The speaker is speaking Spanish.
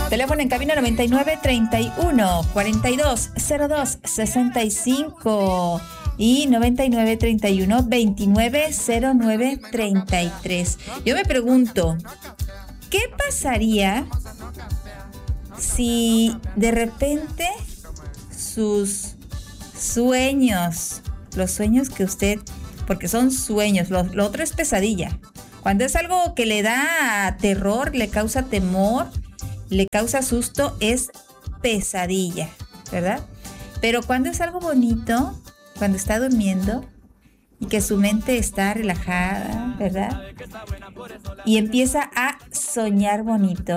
Teléfono en cabina 99 31 42 02 65 y 99 31 29 09 33. Yo me pregunto, ¿qué pasaría si de repente sus sueños, los sueños que usted, porque son sueños, lo otro es pesadilla? Cuando es algo que le da terror, le causa temor, le causa susto, es pesadilla, ¿verdad? Pero cuando es algo bonito, cuando está durmiendo y que su mente está relajada, ¿verdad? Y empieza a soñar bonito,